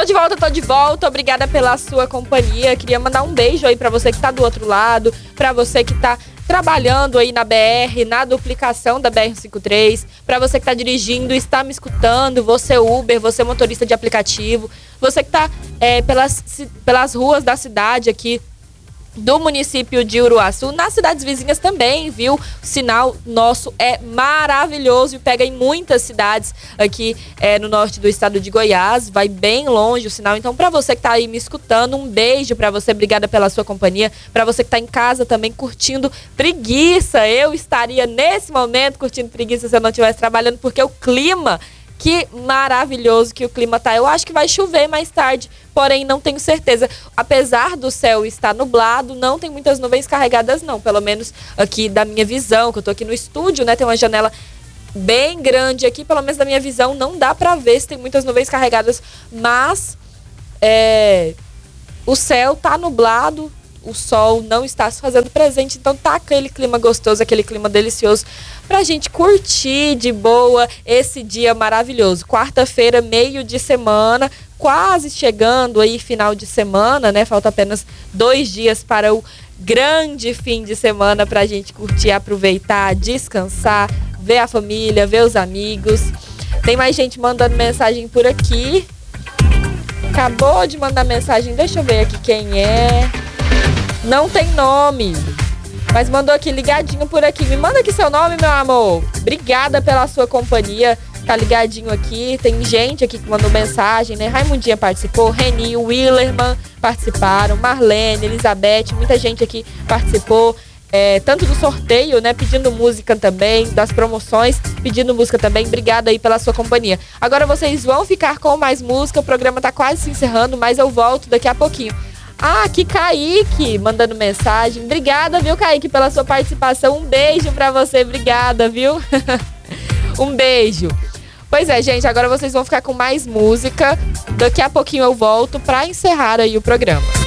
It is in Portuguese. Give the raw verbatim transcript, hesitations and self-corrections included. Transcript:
Tô de volta, tô de volta. Obrigada pela sua companhia. Queria mandar um beijo aí pra você que tá do outro lado, pra você que tá trabalhando aí na B R, na duplicação da B R cento e cinquenta e três, pra você que tá dirigindo, está me escutando, você Uber, você motorista de aplicativo, você que tá é, pelas, pelas ruas da cidade aqui, do município de Uruaçu, nas cidades vizinhas também, viu? O sinal nosso é maravilhoso e pega em muitas cidades aqui é, no norte do estado de Goiás, vai bem longe o sinal. Então, para você que tá aí me escutando, um beijo para você, obrigada pela sua companhia. Para você que tá em casa também curtindo Preguiça, eu estaria nesse momento curtindo Preguiça se eu não estivesse trabalhando, porque o clima, que maravilhoso que o clima tá. Eu acho que vai chover mais tarde, porém não tenho certeza. Apesar do céu estar nublado, não tem muitas nuvens carregadas não, pelo menos aqui da minha visão, que eu tô aqui no estúdio, né, tem uma janela bem grande aqui, pelo menos da minha visão não dá pra ver se tem muitas nuvens carregadas, mas é, o céu tá nublado, o sol não está se fazendo presente, então tá aquele clima gostoso, aquele clima delicioso pra gente curtir de boa esse dia maravilhoso. Quarta-feira, meio de semana, quase chegando aí final de semana, né? Falta apenas dois dias para o grande fim de semana pra gente curtir, aproveitar, descansar, ver a família, ver os amigos. Tem mais gente mandando mensagem por aqui. Acabou de mandar mensagem, deixa eu ver aqui quem é. Não tem nome, mas mandou aqui ligadinho por aqui. Me manda aqui seu nome, meu amor. Obrigada pela sua companhia. Tá ligadinho aqui. Tem gente aqui que mandou mensagem, né? Raimundinha participou, Reni, Willerman participaram, Marlene, Elizabeth, muita gente aqui participou. É, tanto do sorteio, né? Pedindo música também, das promoções, pedindo música também. Obrigada aí pela sua companhia. Agora vocês vão ficar com mais música. O programa tá quase se encerrando, mas eu volto daqui a pouquinho. Ah, aqui Kaique mandando mensagem. Obrigada, viu, Kaique, pela sua participação. Um beijo pra você, obrigada, viu? Um beijo. Pois é, gente, agora vocês vão ficar com mais música. Daqui a pouquinho eu volto pra encerrar aí o programa.